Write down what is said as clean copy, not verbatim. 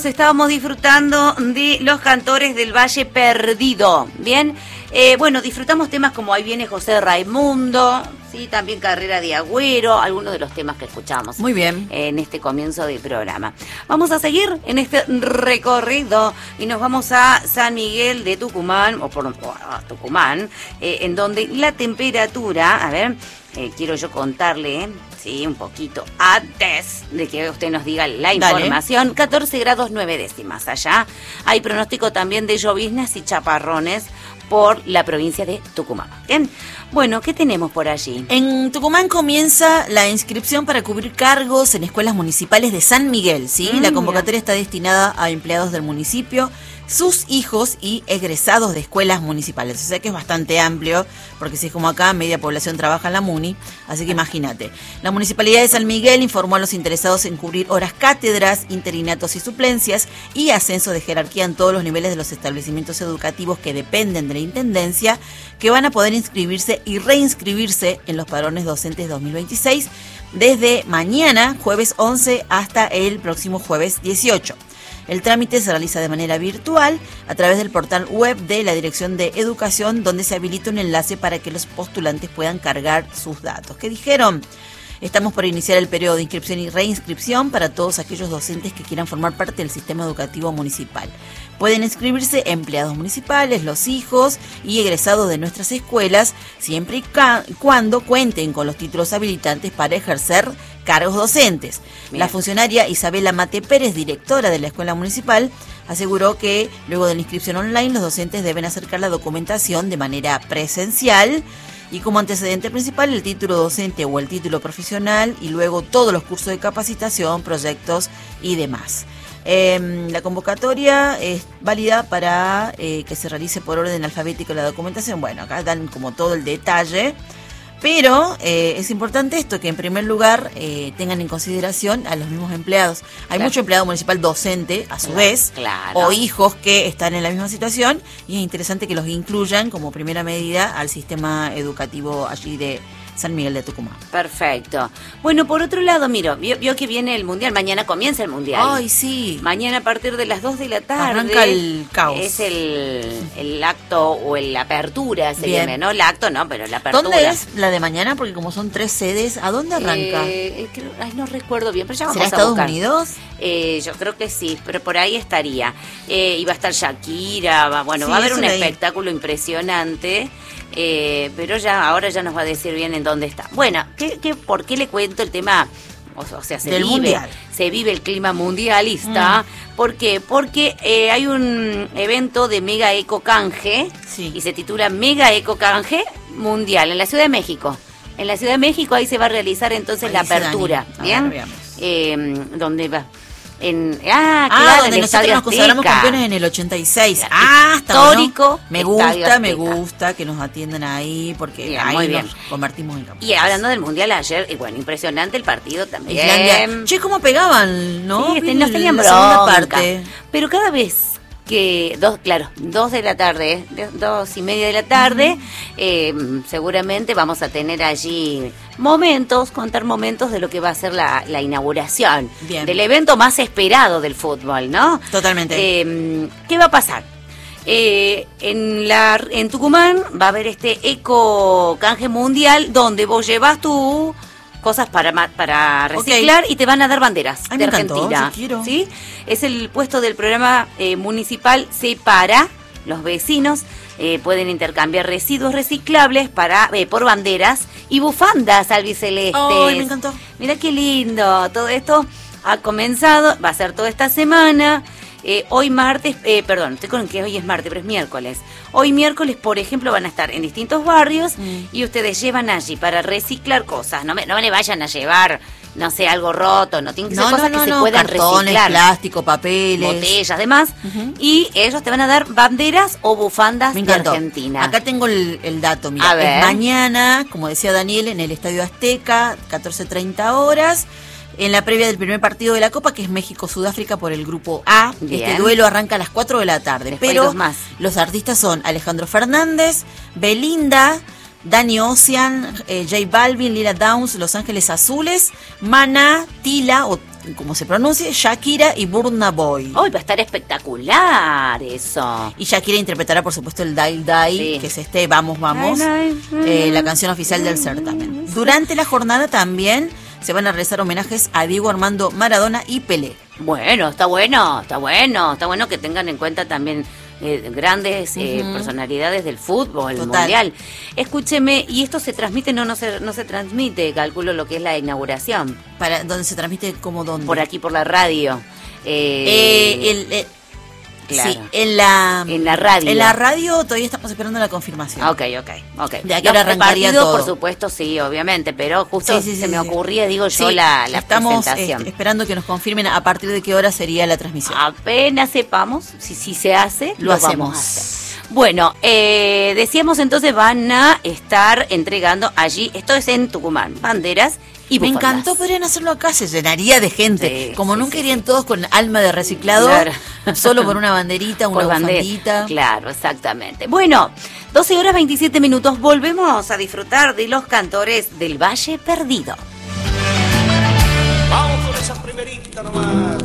Estábamos disfrutando de los cantores del Valle Perdido, ¿bien? Bueno, disfrutamos temas como Ahí viene José Raimundo, sí, también Carrera de Agüero, algunos de los temas que escuchamos. Muy bien. En este comienzo del programa. Vamos a seguir en este recorrido y nos vamos a San Miguel de Tucumán, a Tucumán, en donde la temperatura, a ver, quiero yo contarle, sí, un poquito antes de que usted nos diga la información. Dale. 14 grados 9 décimas allá. Hay pronóstico también de lloviznas y chaparrones por la provincia de Tucumán. Bien. Bueno, ¿qué tenemos por allí? En Tucumán comienza la inscripción para cubrir cargos en escuelas municipales de San Miguel, ¿sí? La convocatoria está destinada a empleados del municipio, sus hijos y egresados de escuelas municipales. O sea que es bastante amplio, porque si es como acá, media población trabaja en la MUNI, así que imagínate. La Municipalidad de San Miguel informó a los interesados en cubrir horas cátedras, interinatos y suplencias y ascenso de jerarquía en todos los niveles de los establecimientos educativos que dependen de la Intendencia, que van a poder inscribirse y reinscribirse en los padrones docentes 2026 desde mañana, jueves 11, hasta el próximo jueves 18. El trámite se realiza de manera virtual a través del portal web de la Dirección de Educación, donde se habilita un enlace para que los postulantes puedan cargar sus datos. ¿Qué dijeron? Estamos por iniciar el periodo de inscripción y reinscripción para todos aquellos docentes que quieran formar parte del sistema educativo municipal. Pueden inscribirse empleados municipales, los hijos y egresados de nuestras escuelas, siempre y cuando cuenten con los títulos habilitantes para ejercer cargos docentes. Bien. La funcionaria Isabela Mate Pérez, directora de la escuela municipal, aseguró que luego de la inscripción online los docentes deben acercar la documentación de manera presencial y como antecedente principal el título docente o el título profesional y luego todos los cursos de capacitación, proyectos y demás. La convocatoria es válida para que se realice por orden alfabético la documentación. Bueno, acá dan como todo el detalle, pero es importante esto, que en primer lugar tengan en consideración a los mismos empleados. Hay mucho empleado municipal docente, a su vez, o hijos que están en la misma situación, y es interesante que los incluyan como primera medida al sistema educativo allí de San Miguel de Tucumán. Perfecto. Bueno, por otro lado, miro, vio que viene el Mundial, mañana comienza el Mundial. Ay, sí. Mañana a partir de las 2 de la tarde. Arranca el caos. Es el acto o la apertura, sería, ¿no? El acto no, pero la apertura. ¿Dónde es la de mañana? Porque como son 3 sedes, ¿a dónde arranca? No recuerdo bien, pero ya vamos ¿será a Estados buscar. Unidos? Yo creo que sí, pero por ahí estaría. Y va a estar Shakira, va a haber un espectáculo impresionante. Pero ahora ya nos va a decir bien en dónde está. Bueno, ¿por qué le cuento el tema? O sea, se vive el clima mundialista. ¿Por qué? Porque hay un evento de Mega Eco Canje, y se titula Mega Eco Canje Mundial en la Ciudad de México. En la Ciudad de México ahí se va a realizar entonces la apertura, ¿bien? ¿Dónde va? Claro, donde nosotros nos consagramos campeones en el 86. Histórico. ¿No? Me gusta que nos atiendan ahí, porque bien, ahí nos convertimos en campeones. Y hablando del Mundial ayer, impresionante el partido también. Islandia. Che, cómo pegaban, ¿no? Sí, nos tenían bronca. Pero cada vez que 2 de la tarde, 2:30 de la tarde, seguramente vamos a tener allí contar momentos de lo que va a ser la inauguración del evento más esperado del fútbol, ¿no? Totalmente. ¿Qué va a pasar? En Tucumán va a haber este Eco Canje Mundial donde vos llevas tu cosas para reciclar y te van a dar banderas de Argentina. ¿Sí? Es el puesto del programa municipal Separa. Los vecinos pueden intercambiar residuos reciclables por banderas y bufandas albicelestes. ¡Ay, me encantó! Mira qué lindo. Todo esto ha comenzado, va a ser toda esta semana. Hoy martes, estoy con que hoy es martes, pero es miércoles. Hoy miércoles, por ejemplo, van a estar en distintos barrios y ustedes llevan allí para reciclar cosas. No le vayan a llevar, no sé, algo roto, no tienen que ser cosas que se puedan cartones, reciclar. Plástico, papeles, botellas, demás. Y ellos te van a dar banderas o bufandas de Argentina. Acá tengo el dato, mira. Es mañana, como decía Daniel, en el Estadio Azteca, 14:30 horas. En la previa del primer partido de la Copa, que es México-Sudáfrica por el grupo A. Bien. Este duelo arranca a las 4 de la tarde. Después pero los artistas son Alejandro Fernández, Belinda, Dani Ocean, J Balvin, Lila Downs, Los Ángeles Azules, Maná, Tila o como se pronuncie, Shakira y Burna Boy. Hoy va a estar espectacular eso. Y Shakira interpretará, por supuesto, el Dai Dai, sí, que es Vamos, Vamos, la canción oficial del certamen. Durante la jornada también se van a realizar homenajes a Diego Armando Maradona y Pelé. Bueno, está bueno que tengan en cuenta también grandes personalidades del fútbol, el mundial. Escúcheme, ¿y esto se transmite? No se transmite, calculo lo que es la inauguración. ¿Para dónde se transmite? ¿Cómo dónde? Por aquí, por la radio. Claro. Sí, en la radio. En la radio todavía estamos esperando la confirmación. Ok. De aquí ahora arrancaría todo. Por supuesto, sí, obviamente, pero justo se me ocurría, digo yo, la estamos presentación. Esperando que nos confirmen a partir de qué hora sería la transmisión. Apenas sepamos si se hace, lo vamos a hacer. Bueno, decíamos entonces van a estar entregando allí, esto es en Tucumán, banderas y bufandas. Me encantó, podrían hacerlo acá, se llenaría de gente. Sí, como nunca irían todos con alma de reciclado, claro, solo por una banderita, una bufandita. Claro, exactamente. Bueno, 12:27, volvemos a disfrutar de los cantores del Valle Perdido. Vamos con esa primerita nomás.